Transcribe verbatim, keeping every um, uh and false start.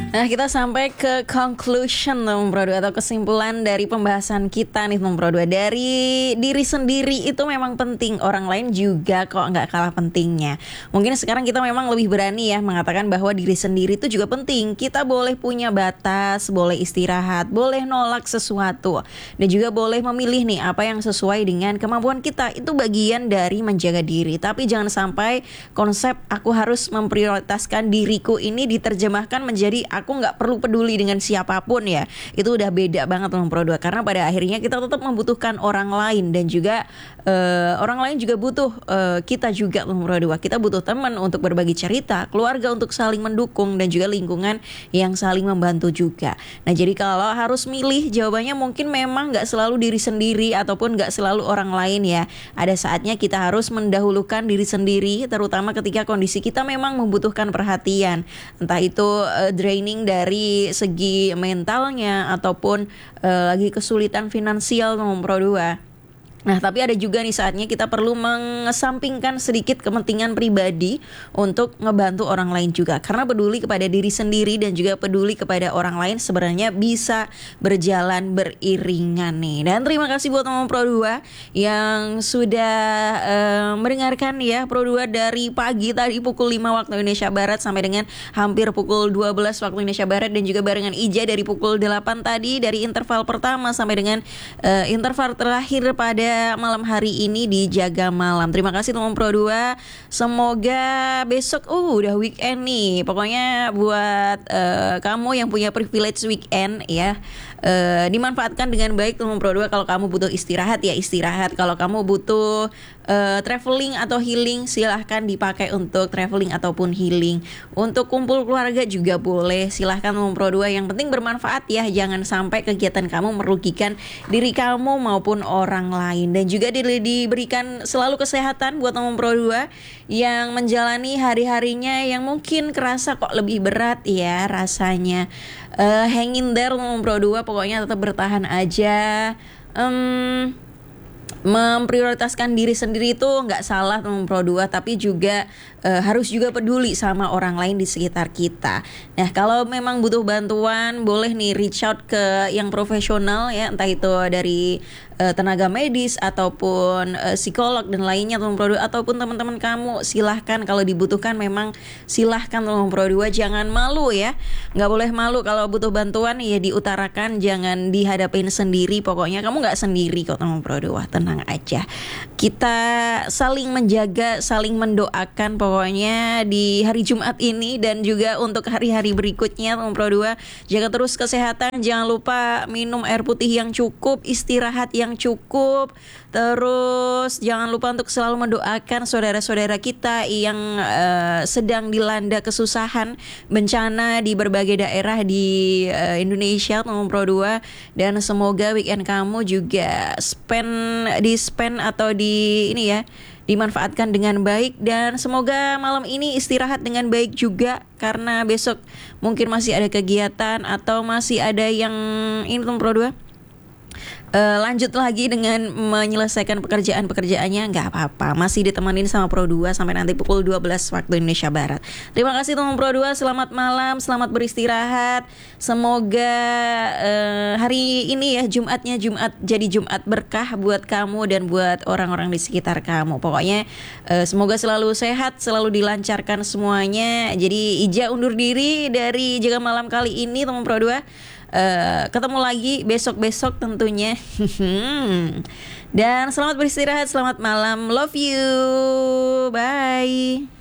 Nah, kita sampai ke conclusion nomor dua atau kesimpulan dari pembahasan kita nih nomor dua. Dari diri sendiri itu memang penting, orang lain juga kok nggak kalah pentingnya. Mungkin sekarang kita memang lebih berani ya mengatakan bahwa diri sendiri itu juga penting. Kita boleh punya batas, boleh istirahat, boleh nolak sesuatu, dan juga boleh memilih nih apa yang sesuai dengan kemampuan kita. Itu bagian dari menjaga diri. Tapi jangan sampai konsep aku harus memprioritaskan diriku ini diterjemahkan menjadi aku nggak perlu peduli dengan siapapun ya. Itu udah beda banget nomor dua, karena pada akhirnya kita tetap membutuhkan orang lain, dan juga uh, orang lain juga butuh uh, kita juga nomor dua. Kita butuh teman untuk berbagi cerita, keluarga untuk saling mendukung, dan juga lingkungan yang saling membantu juga. Nah, jadi kalau harus milih, jawabannya mungkin memang nggak selalu diri sendiri ataupun nggak selalu orang lain ya. Ada saatnya kita harus mendahulukan diri sendiri, terutama ketika kondisi kita memang membutuhkan perhatian, entah itu uh, draining dari segi mentalnya ataupun uh, lagi kesulitan finansial nomor dua. Nah, tapi ada juga nih saatnya kita perlu mengesampingkan sedikit kepentingan pribadi untuk ngebantu orang lain juga. Karena peduli kepada diri sendiri dan juga peduli kepada orang lain sebenarnya bisa berjalan beriringan nih. Dan terima kasih buat teman Pro dua yang sudah uh, mendengarkan ya Pro dua dari pagi tadi pukul lima waktu Indonesia Barat sampai dengan hampir pukul dua belas waktu Indonesia Barat, dan juga barengan Ija dari pukul delapan tadi, dari interval pertama sampai dengan uh, interval terakhir pada malam hari ini di Jaga Malam. Terima kasih teman Pro dua. Semoga besok uh udah weekend nih. Pokoknya buat uh, kamu yang punya privilege weekend ya, uh, dimanfaatkan dengan baik teman Pro dua. Kalau kamu butuh istirahat ya istirahat. Kalau kamu butuh uh, traveling atau healing, silahkan dipakai untuk traveling ataupun healing. Untuk kumpul keluarga juga boleh. Silahkan teman Pro dua. Yang penting bermanfaat ya. Jangan sampai kegiatan kamu merugikan diri kamu maupun orang lain. Dan juga di, diberikan selalu kesehatan buat teman Pro dua yang menjalani hari-harinya yang mungkin kerasa kok lebih berat ya rasanya. uh, Hang in there teman Pro dua. Pokoknya tetap bertahan aja. um, Memprioritaskan diri sendiri itu nggak salah teman Pro dua, tapi juga uh, harus juga peduli sama orang lain di sekitar kita. Nah, kalau memang butuh bantuan boleh nih reach out ke yang profesional ya, entah itu dari uh, tenaga medis ataupun uh, psikolog dan lainnya teman Pro dua, ataupun teman-teman kamu silahkan kalau dibutuhkan. Memang silahkan teman Pro dua, jangan malu ya, nggak boleh malu kalau butuh bantuan ya, diutarakan, jangan dihadapin sendiri. Pokoknya kamu nggak sendiri kok teman Pro dua, tenang aja. Kita saling menjaga, saling mendoakan pokoknya di hari Jumat ini, dan juga untuk hari-hari berikutnya teman Pro dua. Jaga terus kesehatan, jangan lupa minum air putih yang cukup, istirahat yang cukup. Terus jangan lupa untuk selalu mendoakan saudara-saudara kita yang uh, sedang dilanda kesusahan, bencana di berbagai daerah di uh, Indonesia teman Pro dua. Dan semoga weekend kamu juga spend di spend atau di ini ya, dimanfaatkan dengan baik, dan semoga malam ini istirahat dengan baik juga, karena besok mungkin masih ada kegiatan atau masih ada yang ini teman Pro dua. Uh, lanjut lagi dengan menyelesaikan pekerjaan-pekerjaannya, nggak apa-apa, masih ditemenin sama Pro dua sampai nanti pukul dua belas waktu Indonesia Barat. Terima kasih teman Pro dua, selamat malam, selamat beristirahat. Semoga uh, hari ini ya Jumatnya Jumat jadi Jumat berkah buat kamu dan buat orang-orang di sekitar kamu. Pokoknya uh, semoga selalu sehat, selalu dilancarkan semuanya. Jadi Ija undur diri dari Jaga Malam kali ini teman Pro dua. Uh, ketemu lagi besok-besok tentunya. Dan selamat beristirahat, selamat malam, love you, bye.